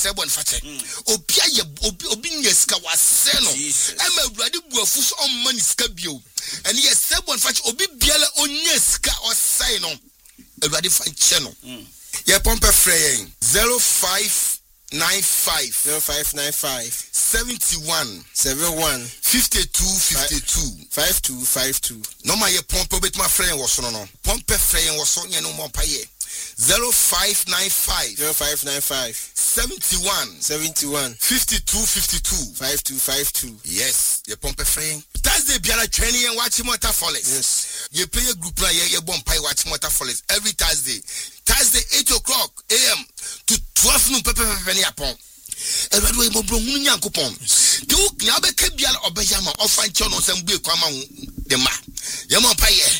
sebon fache obia ye obi nyeska wase no ema awurade buafu so on mani ska bio ene ye sebon fache obi biala onyeska osai no awurade fache no ye pompe frey 0595 71 52 no ma ye pompe bet ma frey wo so no pompe frey wo so nye no mo paye 0595 71 52 yes ye pompe frey Thursday biara training and watch Motor Follies. Yes. You play a group like you bomb pie watch Motor Follies every Thursday 8 o'clock a.m. to 12 noon penny upon. And we mo bro nya kupon. Do nya be ke biara obeyama ofan chono sem gbe kwama de ma. Ye mo pie